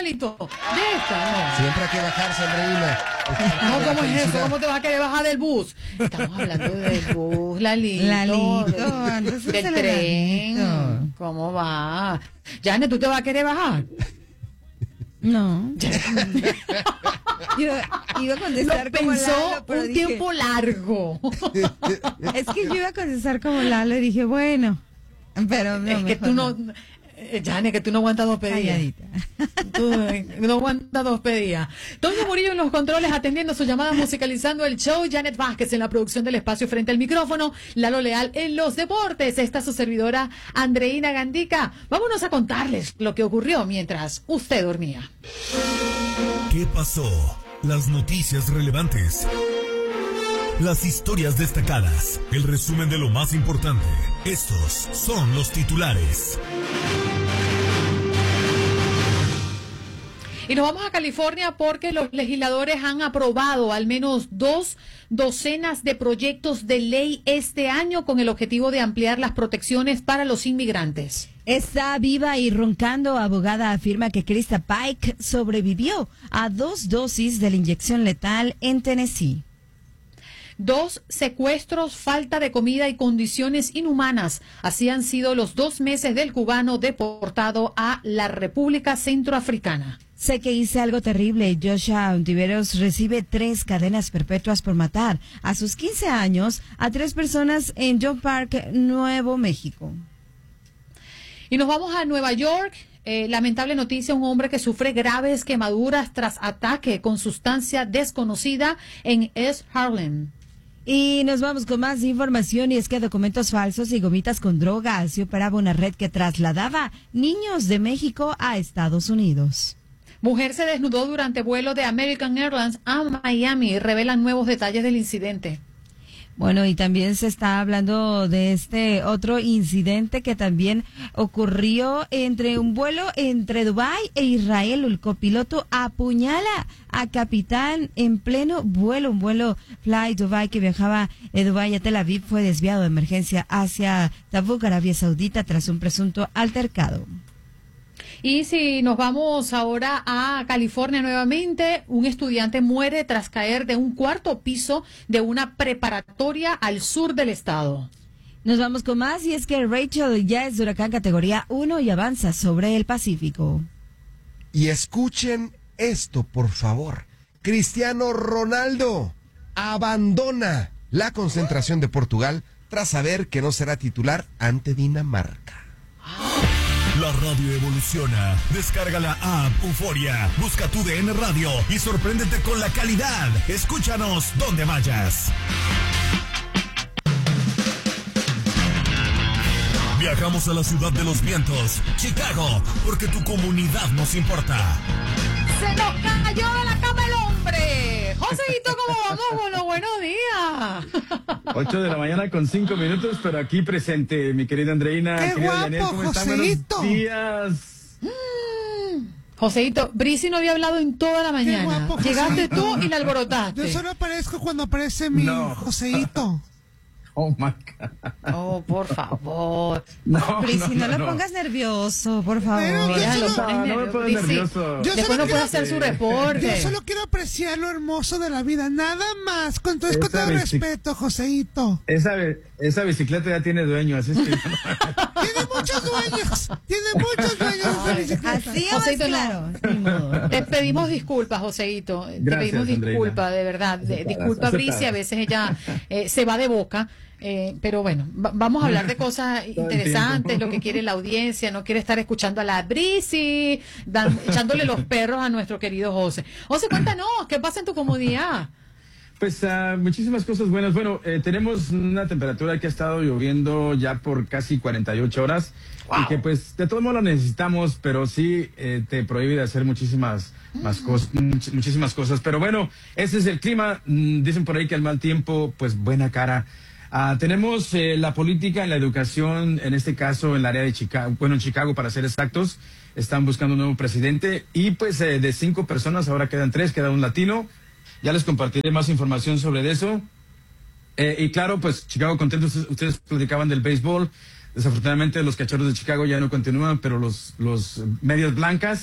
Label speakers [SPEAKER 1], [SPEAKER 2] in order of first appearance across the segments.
[SPEAKER 1] Lalito? De esta, no.
[SPEAKER 2] Siempre hay que bajarse, Andreina.
[SPEAKER 1] No, ¿cómo es eso? ¿Cómo te vas a querer bajar del bus? Estamos hablando del bus,
[SPEAKER 3] Lalito, entonces
[SPEAKER 1] del
[SPEAKER 3] el
[SPEAKER 1] tren.
[SPEAKER 3] Lalito.
[SPEAKER 1] ¿Cómo va? Janet, ¿tú te vas a querer bajar?
[SPEAKER 3] No. Yo iba a contestar como
[SPEAKER 1] Pensó
[SPEAKER 3] Lalo, pero
[SPEAKER 1] un
[SPEAKER 3] dije,
[SPEAKER 1] tiempo largo.
[SPEAKER 3] es que yo iba a contestar como Lalo y dije, bueno, pero no,
[SPEAKER 1] Es que tú no... Janet, que tú no aguantas dos pedidas.
[SPEAKER 3] calladita.
[SPEAKER 1] Tú no aguantas dos pedidas. Toño Murillo en los controles atendiendo sus llamadas, musicalizando el show. Janet Vázquez en la producción del espacio frente al micrófono. Lalo Leal en los deportes. Esta es su servidora Andreina Gandica. Vámonos a contarles lo que ocurrió mientras usted dormía.
[SPEAKER 4] ¿Qué pasó? Las noticias relevantes. Las historias destacadas. El resumen de lo más importante. Estos son los titulares.
[SPEAKER 1] Y nos vamos a California porque los legisladores han aprobado al menos 2 docenas de proyectos de ley este año con el objetivo de ampliar las protecciones para los inmigrantes.
[SPEAKER 3] Está viva y roncando. Abogada afirma que Krista Pike sobrevivió a 2 dosis de la inyección letal en Tennessee.
[SPEAKER 1] 2 secuestros, falta de comida y condiciones inhumanas. Así han sido los 2 meses del cubano deportado a la República Centroafricana.
[SPEAKER 3] Sé que hice algo terrible. Joshua Ontiveros recibe 3 cadenas perpetuas por matar a sus 15 años a 3 personas en John Park, Nuevo México.
[SPEAKER 1] Y nos vamos a Nueva York. Lamentable noticia, un hombre que sufre graves quemaduras tras ataque con sustancia desconocida en East Harlem.
[SPEAKER 3] Y nos vamos con más información, y es que documentos falsos y gomitas con droga se operaba una red que trasladaba niños de México a Estados Unidos.
[SPEAKER 1] Mujer se desnudó durante vuelo de American Airlines a Miami. Revelan nuevos detalles del incidente.
[SPEAKER 3] Bueno, y también se está hablando de este otro incidente que también ocurrió entre un vuelo entre Dubái e Israel. El copiloto apuñala a capitán en pleno vuelo. Un vuelo Fly Dubai que viajaba de Dubái a Tel Aviv fue desviado de emergencia hacia Tabuk, Arabia Saudita, tras un presunto altercado.
[SPEAKER 1] Y si nos vamos ahora a California nuevamente, un estudiante muere tras caer de un 4º piso de una preparatoria al sur del estado.
[SPEAKER 3] Nos vamos con más, y es que Rachel ya es de huracán categoría 1 y avanza sobre el Pacífico.
[SPEAKER 2] Y escuchen esto, por favor. Cristiano Ronaldo abandona la concentración de Portugal tras saber que no será titular ante Dinamarca.
[SPEAKER 4] La radio evoluciona. Descarga la app Euforia. Busca tu DN Radio y sorpréndete con la calidad. Escúchanos donde vayas. Viajamos a la ciudad de los vientos, Chicago, porque tu comunidad nos importa.
[SPEAKER 1] ¡Se nos cayó de la cama el hombre! Joséito, ¿cómo vamos? Bueno, buenos días.
[SPEAKER 5] 8 de la mañana con 5 minutos, pero aquí presente, mi querida Andreina.
[SPEAKER 6] ¡Qué
[SPEAKER 5] querida
[SPEAKER 6] guapo,
[SPEAKER 5] Janet, ¿cómo están?
[SPEAKER 6] Joséito!
[SPEAKER 5] Buenos días.
[SPEAKER 1] Joséito, Brisi no había hablado en toda la mañana.
[SPEAKER 6] guapo,
[SPEAKER 1] Llegaste
[SPEAKER 6] Joséito.
[SPEAKER 1] tú y la alborotaste.
[SPEAKER 6] Yo solo aparezco cuando aparece mi
[SPEAKER 5] No.
[SPEAKER 6] Joséito.
[SPEAKER 5] Oh, my God.
[SPEAKER 1] Oh, por favor.
[SPEAKER 5] No,
[SPEAKER 3] Prisi, no lo pongas nervioso, por favor.
[SPEAKER 6] Pero yo
[SPEAKER 1] Ya lo
[SPEAKER 6] solo-
[SPEAKER 1] pones
[SPEAKER 5] No me pongas
[SPEAKER 1] Brisi.
[SPEAKER 5] nervioso.
[SPEAKER 6] Yo
[SPEAKER 1] Después
[SPEAKER 6] solo
[SPEAKER 1] no puede
[SPEAKER 6] quiero-
[SPEAKER 1] hacer su reporte.
[SPEAKER 6] Yo solo quiero apreciar lo hermoso de la vida, nada más. Con todo
[SPEAKER 5] Esa
[SPEAKER 6] todo respeto, Joséito.
[SPEAKER 5] Esa bicicleta ya tiene dueño, así es que...
[SPEAKER 6] Tiene muchos dueños. Tiene muchos dueños esa bicicleta.
[SPEAKER 3] Así o más
[SPEAKER 1] Joséito, no.
[SPEAKER 3] claro. Ni modo.
[SPEAKER 1] Te pedimos disculpas, Joséito. Te
[SPEAKER 5] Gracias,
[SPEAKER 1] pedimos disculpas,
[SPEAKER 5] Andreina.
[SPEAKER 1] de verdad.
[SPEAKER 5] Aceptadas,
[SPEAKER 1] Disculpa, Brisi,
[SPEAKER 5] aceptadas.
[SPEAKER 1] a veces ella se va de boca. Pero bueno, vamos a hablar de cosas
[SPEAKER 5] el
[SPEAKER 1] interesantes,
[SPEAKER 5] tiempo.
[SPEAKER 1] lo que quiere la audiencia, no quiere estar escuchando a la Brisi, echándole los perros a nuestro querido José. José, cuéntanos, ¿qué pasa en tu comunidad?
[SPEAKER 5] Pues muchísimas cosas buenas. Bueno, tenemos una temperatura que ha estado lloviendo ya por casi 48 horas.
[SPEAKER 1] Wow.
[SPEAKER 5] Y que pues de todos modos lo necesitamos, pero sí te prohíbe de hacer muchísimas cosas. Pero bueno, ese es el clima. Dicen por ahí que al mal tiempo, pues buena cara. Tenemos la política en la educación, en este caso en el área de Chicago, bueno, en Chicago para ser exactos, están buscando un nuevo presidente y pues de 5 personas ahora quedan 3, queda un latino. Ya les compartiré más información sobre eso. Y claro, pues Chicago contentos, ustedes platicaban del béisbol. Desafortunadamente los Cachorros de Chicago ya no continúan, pero los medias blancas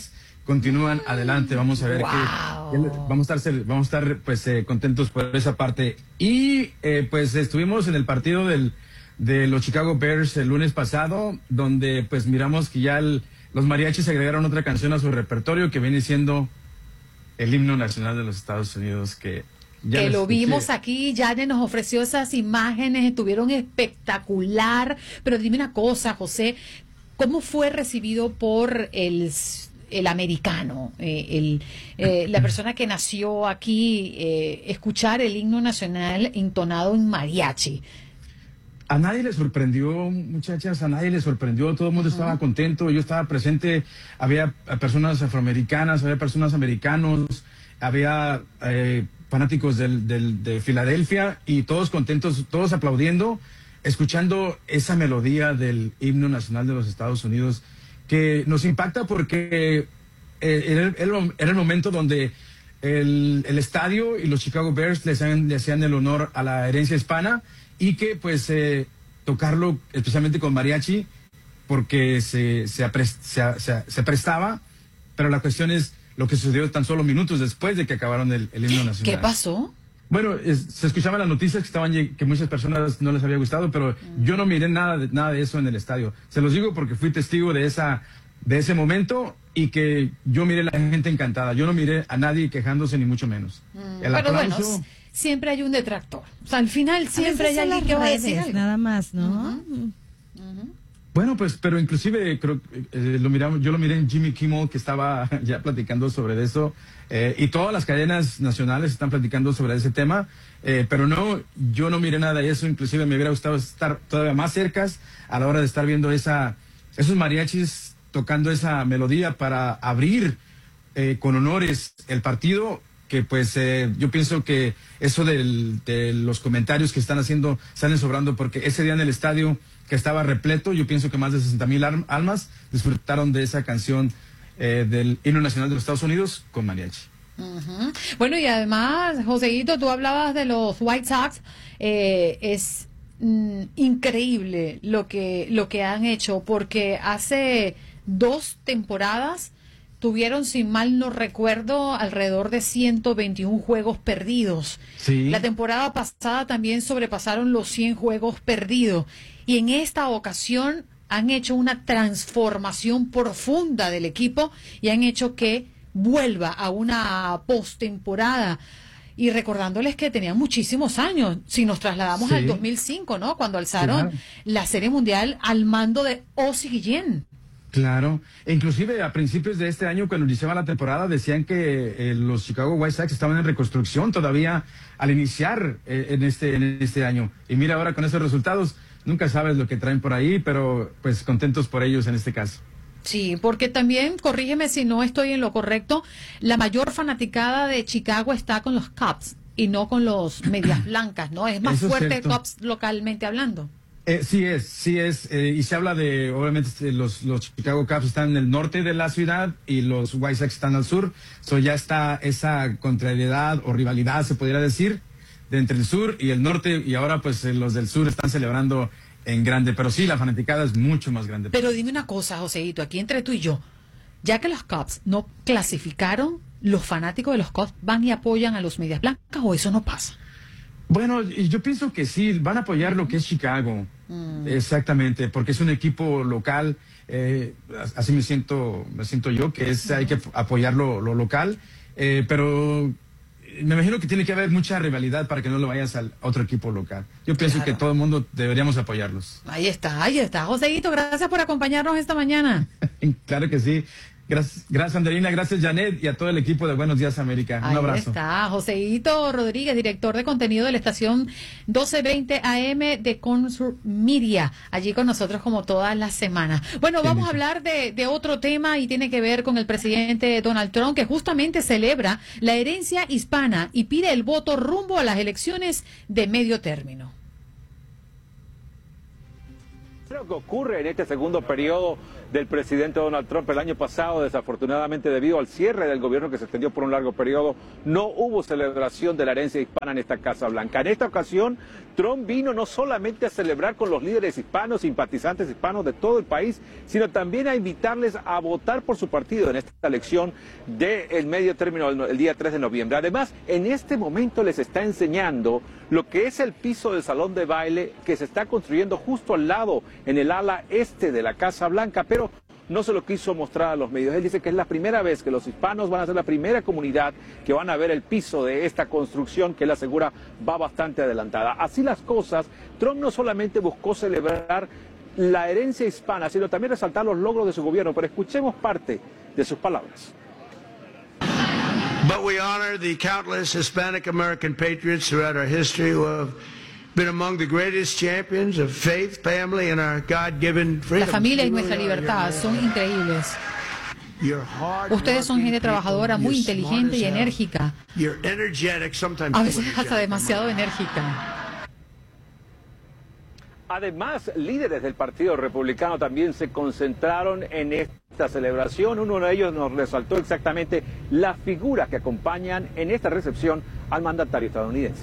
[SPEAKER 5] continúan adelante. Vamos a ver vamos a estar pues contentos por esa parte. Y pues estuvimos en el partido de los Chicago Bears el lunes pasado, donde pues miramos que ya los mariachis agregaron otra canción a su repertorio que viene siendo el himno nacional de los Estados Unidos, que
[SPEAKER 1] lo vimos aquí. Janet nos ofreció esas imágenes, estuvieron espectacular. Pero dime una cosa, José, ¿cómo fue recibido por el americano, la persona que nació aquí, escuchar el himno nacional entonado en mariachi?
[SPEAKER 5] A nadie le sorprendió, muchachas, a nadie le sorprendió, todo el mundo estaba contento, yo estaba presente, había personas afroamericanas, había personas americanos, había fanáticos de Filadelfia, y todos contentos, todos aplaudiendo, escuchando esa melodía del himno nacional de los Estados Unidos, que nos impacta porque era el momento donde el estadio y los Chicago Bears le hacían el honor a la herencia hispana, y que pues tocarlo especialmente con mariachi, porque se prestaba, pero la cuestión es lo que sucedió tan solo minutos después de que acabaron el himno nacional.
[SPEAKER 1] ¿Qué pasó?
[SPEAKER 5] Bueno, se escuchaban las noticias que muchas personas no les había gustado, pero yo no miré nada de eso en el estadio. Se los digo porque fui testigo de ese momento, y que yo miré a la gente encantada. Yo no miré a nadie quejándose, ni mucho menos. El aplauso...
[SPEAKER 1] Bueno, siempre hay un detractor. O sea, al final siempre hay alguien que va a decir algo.
[SPEAKER 3] Nada más, ¿no?
[SPEAKER 5] Bueno, pues, pero inclusive creo yo lo miré en Jimmy Kimmel, que estaba ya platicando sobre eso, y todas las cadenas nacionales están platicando sobre ese tema, pero yo no miré nada de eso. Inclusive me hubiera gustado estar todavía más cerca a la hora de estar viendo esos mariachis tocando esa melodía para abrir con honores el partido, que pues yo pienso que eso de los comentarios que están haciendo salen sobrando, porque ese día en el estadio, que estaba repleto, yo pienso que más de 60,000 almas disfrutaron de esa canción del himno nacional de los Estados Unidos con mariachi.
[SPEAKER 1] Bueno, y además, Joséito, tú hablabas de los White Sox. Es increíble lo que han hecho, porque hace 2 temporadas tuvieron, si mal no recuerdo, alrededor de 121 juegos perdidos.
[SPEAKER 5] Sí.
[SPEAKER 1] La temporada pasada también sobrepasaron los 100 juegos perdidos. Y en esta ocasión han hecho una transformación profunda del equipo y han hecho que vuelva a una postemporada. Y recordándoles que tenían muchísimos años, si nos trasladamos al 2005, ¿no? Cuando alzaron la Serie Mundial al mando de Ozzie Guillén.
[SPEAKER 5] Claro, e inclusive a principios de este año, cuando iniciaba la temporada, decían que los Chicago White Sox estaban en reconstrucción todavía al iniciar en este año. Y mira ahora con esos resultados, nunca sabes lo que traen por ahí, pero pues contentos por ellos en este caso.
[SPEAKER 1] Sí, porque también, corrígeme si no estoy en lo correcto, la mayor fanaticada de Chicago está con los Cubs y no con los Medias Blancas, ¿no? Es más fuerte Cubs localmente hablando.
[SPEAKER 5] Sí es, y se habla de, obviamente, los Chicago Cubs están en el norte de la ciudad y los White Sox están al sur, ya está esa contrariedad o rivalidad, se podría decir, entre el sur y el norte, y ahora pues los del sur están celebrando en grande, pero sí, la fanaticada es mucho más grande.
[SPEAKER 1] Pero dime una cosa, Joséito, aquí entre tú y yo, ya que los Cubs no clasificaron, ¿los fanáticos de los Cubs van y apoyan a los Medias Blancas o eso no pasa?
[SPEAKER 5] Bueno, yo pienso que sí, van a apoyar lo que es Chicago, exactamente, porque es un equipo local, así me siento yo, que hay que apoyar lo local, pero me imagino que tiene que haber mucha rivalidad para que no lo vayas al otro equipo local. Yo pienso que todo el mundo deberíamos apoyarlos.
[SPEAKER 1] Ahí está. Joséito, gracias por acompañarnos esta mañana.
[SPEAKER 5] Claro que sí. Gracias, Anderina, gracias, Janet, y a todo el equipo de Buenos Días, América. Un abrazo.
[SPEAKER 1] Ahí está, Joséito Rodríguez, director de contenido de la estación 1220 AM de Consur Media, allí con nosotros como todas las semanas. Bueno, vamos a hablar de otro tema y tiene que ver con el presidente Donald Trump, que justamente celebra la herencia hispana y pide el voto rumbo a las elecciones de medio término.
[SPEAKER 7] Lo que ocurre en este segundo periodo del presidente Donald Trump el año pasado. Desafortunadamente, debido al cierre del gobierno que se extendió por un largo periodo, no hubo celebración de la herencia hispana en esta Casa Blanca. En esta ocasión, Trump vino no solamente a celebrar con los líderes hispanos, simpatizantes hispanos de todo el país, sino también a invitarles a votar por su partido en esta elección del medio término el día 3 de noviembre. Además, en este momento les está enseñando lo que es el piso del salón de baile que se está construyendo justo al lado, en el ala este de la Casa Blanca, pero no se lo quiso mostrar a los medios. Él dice que es la primera vez que los hispanos van a ser la primera comunidad que van a ver el piso de esta construcción, que él asegura va bastante adelantada. Así las cosas, Trump no solamente buscó celebrar la herencia hispana, sino también resaltar los logros de su gobierno. Pero escuchemos parte de sus palabras.
[SPEAKER 8] But we honor the countless Hispanic American patriots throughout our history who have been among the greatest champions of faith, family, and our God-given freedom.
[SPEAKER 1] La familia y nuestra libertad son increíbles. Ustedes son gente trabajadora, muy inteligente y enérgica. A veces hasta demasiado enérgica.
[SPEAKER 7] Además, líderes del Partido Republicano también se concentraron en esta celebración. Uno de ellos nos resaltó exactamente las figuras que acompañan en esta recepción al mandatario estadounidense.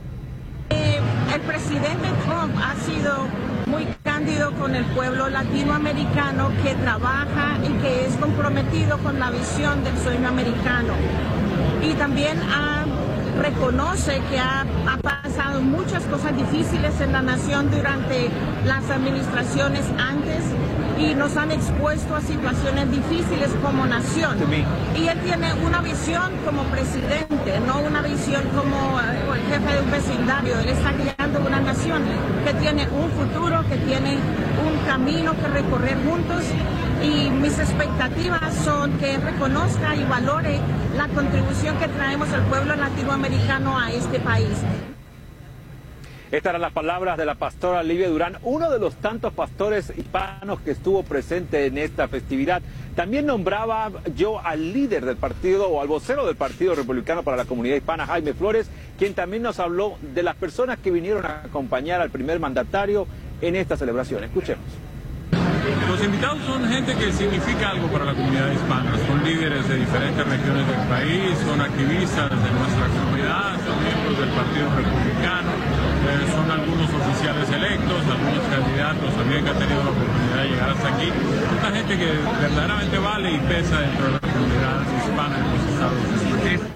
[SPEAKER 9] El presidente Trump ha sido muy cándido con el pueblo latinoamericano que trabaja y que es comprometido con la visión del sueño americano. Y también reconoce que ha pasado muchas cosas difíciles en la nación durante las administraciones antes y nos han expuesto a situaciones difíciles como nación. Y él tiene una visión como presidente, no una visión como el jefe de un vecindario. Él está guiando una nación que tiene un futuro, que tiene un camino que recorrer juntos. Y mis expectativas son que él reconozca y valore la contribución que traemos al pueblo latinoamericano a este país.
[SPEAKER 7] Estas eran las palabras de la pastora Livia Durán, uno de los tantos pastores hispanos que estuvo presente en esta festividad. También nombraba yo al líder del partido o al vocero del Partido Republicano para la Comunidad Hispana, Jaime Flores, quien también nos habló de las personas que vinieron a acompañar al primer mandatario en esta celebración. Escuchemos.
[SPEAKER 10] Los invitados son gente que significa algo para la comunidad hispana, son líderes de diferentes regiones del país, son activistas de nuestra comunidad, son miembros del Partido Republicano, son algunos oficiales electos, algunos candidatos también que han tenido la oportunidad de llegar hasta aquí. Mucha gente que verdaderamente vale y pesa dentro de la comunidad hispana en los Estados Unidos.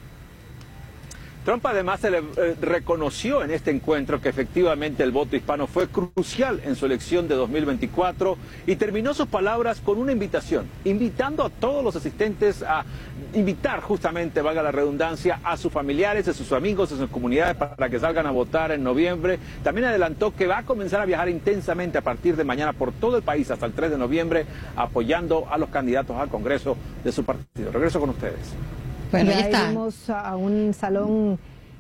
[SPEAKER 7] Trump además reconoció en este encuentro que efectivamente el voto hispano fue crucial en su elección de 2024 y terminó sus palabras con una invitación, invitando a todos los asistentes a invitar justamente, valga la redundancia, a sus familiares, a sus amigos, a sus comunidades para que salgan a votar en noviembre. También adelantó que va a comenzar a viajar intensamente a partir de mañana por todo el país hasta el 3 de noviembre apoyando a los candidatos al Congreso de su partido. Regreso con ustedes.
[SPEAKER 1] Bueno,
[SPEAKER 11] ya
[SPEAKER 1] ahí está.
[SPEAKER 11] vimos a un salón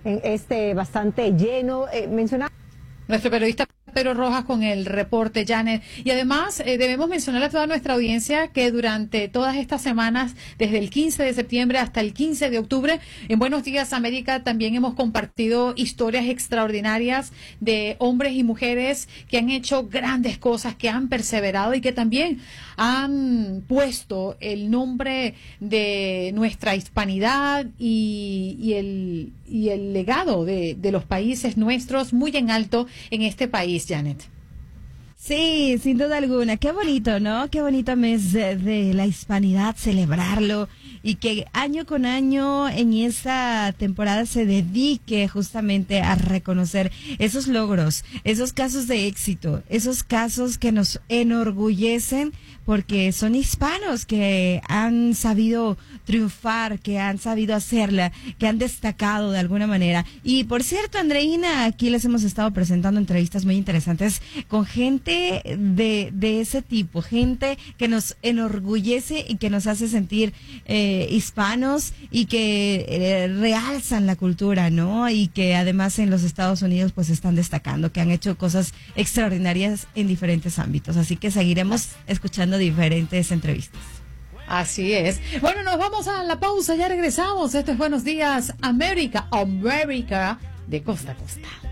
[SPEAKER 11] bastante lleno. Mencionaba
[SPEAKER 1] Nuestro periodista Pedro Rojas con el reporte, Janet. Y además debemos mencionar a toda nuestra audiencia que durante todas estas semanas, desde el 15 de septiembre hasta el 15 de octubre, en Buenos Días América también hemos compartido historias extraordinarias de hombres y mujeres que han hecho grandes cosas, que han perseverado y que también han puesto el nombre de nuestra hispanidad y el legado de los países nuestros muy en alto en este país, Janet.
[SPEAKER 3] Sí, sin duda alguna. Qué bonito, ¿no? Qué bonito mes de la hispanidad, celebrarlo y que año con año en esta temporada se dedique justamente a reconocer esos logros, esos casos de éxito, esos casos que nos enorgullecen porque son hispanos que han sabido triunfar, que han sabido hacerla, que han destacado de alguna manera. Y por cierto, Andreina, aquí les hemos estado presentando entrevistas muy interesantes con gente de ese tipo, gente que nos enorgullece y que nos hace sentir hispanos y que realzan la cultura, ¿no? Y que además en los Estados Unidos pues están destacando, que han hecho cosas extraordinarias en diferentes ámbitos. Así que seguiremos escuchando diferentes entrevistas.
[SPEAKER 1] Así es. Bueno, nos vamos a la pausa, ya regresamos. Esto es Buenos Días América, América de costa a costa.